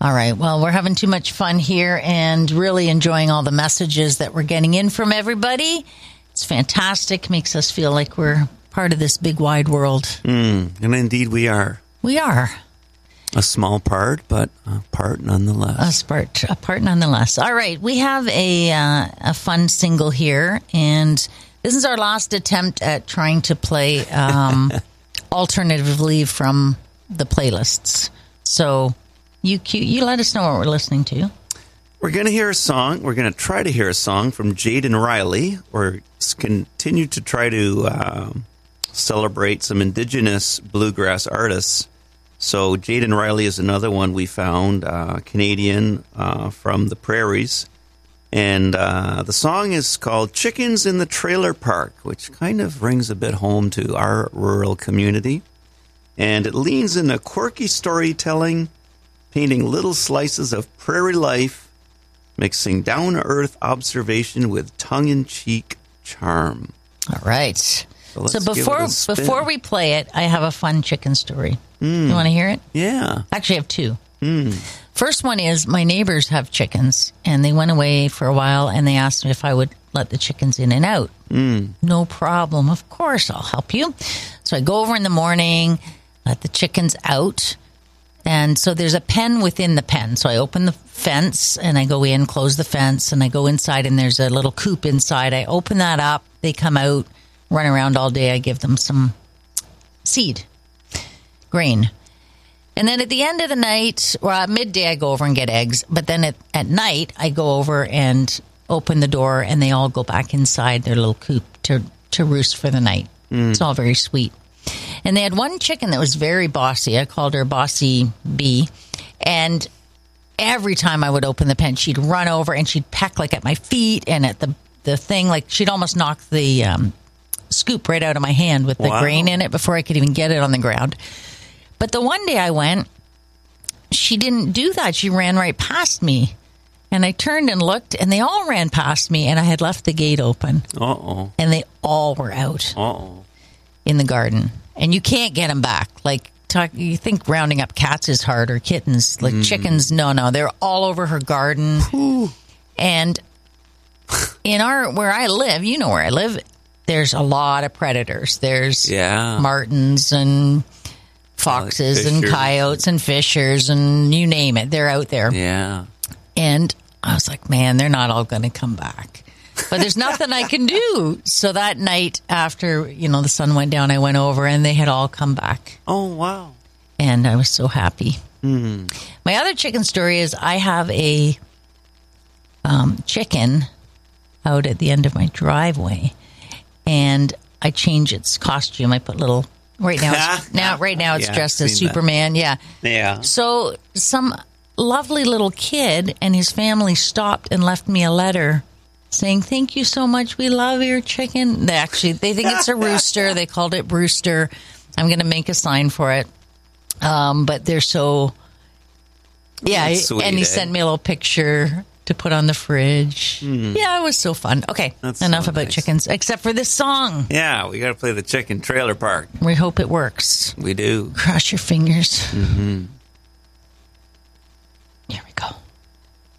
All right. Well, we're having too much fun here and really enjoying all the messages that we're getting in from everybody. It's fantastic. Makes us feel like we're part of this big, wide world. And indeed we are. We are. A small part, but a part nonetheless. A part nonetheless. All right. We have a fun single here, and this is our last attempt at trying to play alternatively from the playlists. So you let us know what we're listening to. We're going to hear a song. We're going to try to hear a song from Jaden Riley. We're continue to try to celebrate some Indigenous bluegrass artists. So Jaden Riley is another one we found, Canadian from the prairies. And the song is called Chickens in the Trailer Park, which kind of rings a bit home to our rural community. And it leans into quirky storytelling, painting little slices of prairie life, mixing down-to-earth observation with tongue-in-cheek charm. All right. So before we play it, I have a fun chicken story. You want to hear it? Yeah. Actually, I have two. First one is my neighbors have chickens, and they went away for a while, and they asked me if I would let the chickens in and out. No problem. Of course, I'll help you. So I go over in the morning, let the chickens out. And so there's a pen within the pen. So I open the fence and I go in, close the fence, and I go inside and there's a little coop inside. I open that up. They come out, run around all day. I give them some seed, grain. And then at the end of the night, or at midday, I go over and get eggs. But then at night, I go over and open the door and they all go back inside their little coop to roost for the night. It's all very sweet. And they had one chicken that was very bossy. I called her Bossy B. And every time I would open the pen, she'd run over and she'd peck like at my feet and at the thing. Like she'd almost knock the scoop right out of my hand with the grain in it before I could even get it on the ground. But the one day I went, she didn't do that. She ran right past me. And I turned and looked, and they all ran past me, and I had left the gate open. Uh-oh. And they all were out. Uh-oh. In the garden, and you can't get them back. Like, you think rounding up cats is hard or kittens, like chickens. No, they're all over her garden. Ooh. And where I live, you know where I live, there's a lot of predators. There's martins and foxes and coyotes and fishers and you name it. They're out there. Yeah. And I was like, man, they're not all going to come back. But there's nothing I can do. So that night after, the sun went down, I went over and they had all come back. Oh, wow. And I was so happy. My other chicken story is I have a chicken out at the end of my driveway and I change its costume. I put little, right now it's dressed as Superman. That. Yeah. So some lovely little kid and his family stopped and left me a letter saying, thank you so much. We love your chicken. They think it's a rooster. They called it Brewster. I'm going to make a sign for it. But they're so, sweet, and he sent me a little picture to put on the fridge. Yeah, it was so fun. Okay, enough about chickens, except for this song. Yeah, we got to play the Chicken Trailer Park. We hope it works. We do. Cross your fingers. Here we go.